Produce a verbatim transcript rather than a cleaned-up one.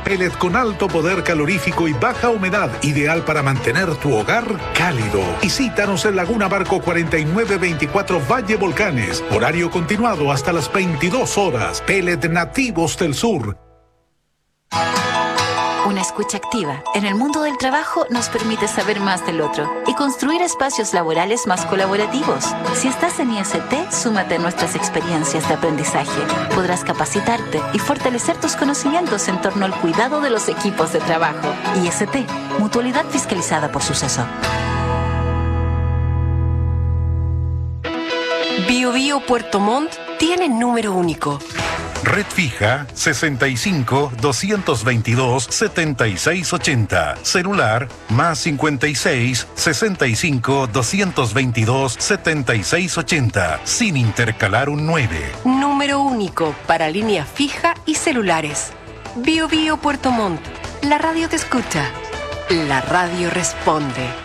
pellet con alto poder calorífico y baja humedad, ideal para mantener tu hogar cálido. Visítanos en Laguna Barco cuarenta y nueve veinticuatro Valle Volcanes. Horario continuado hasta las veintidós horas. Pellet nativos del sur. Una escucha activa en el mundo del trabajo nos permite saber más del otro y construir espacios laborales más colaborativos. Si estás en I S T, súmate a nuestras experiencias de aprendizaje. Podrás capacitarte y fortalecer tus conocimientos en torno al cuidado de los equipos de trabajo. I S T, mutualidad fiscalizada por Suceso. Bio Bio Puerto Montt tiene número único. Red fija sesenta y cinco, doscientos veintidós, setenta y seis ochenta. Celular más cincuenta y seis, sesenta y cinco, doscientos veintidós, setenta y seis ochenta. Sin intercalar un nueve. Número único para línea fija y celulares. Bio Bio Puerto Montt. La radio te escucha. La radio responde.